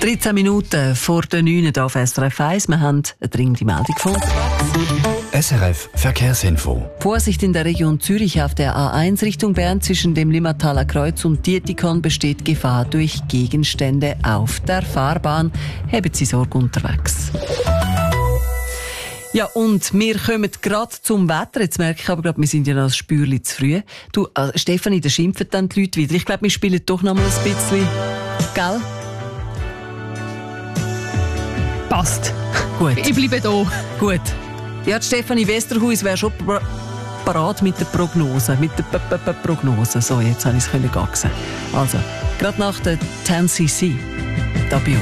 13 Minuten vor der 9 Uhr auf SRF 1. Wir haben eine dringende Meldung von SRF Verkehrsinfo. Vorsicht in der Region Zürich auf der A1 Richtung Bern zwischen dem Limmertaler Kreuz und Dietikon besteht Gefahr durch Gegenstände auf der Fahrbahn. Haben Sie Sorge unterwegs. Ja, und wir kommen gerade zum Wetter. Jetzt merke ich aber gerade, wir sind ja noch ein Spürchen zu früh. Du, Stefanie, da schimpfen dann die Leute wieder. Ich glaube, wir spielen doch noch mal ein bisschen. Gell? Passt. Gut. Ich bleibe da. Gut. Ja, die Stefanie Westerhuis wäre schon parat mit der Prognose. Mit der Prognose. So, jetzt habe ich es gaxen. Also, gerade nach der 10cc. Da bei uns.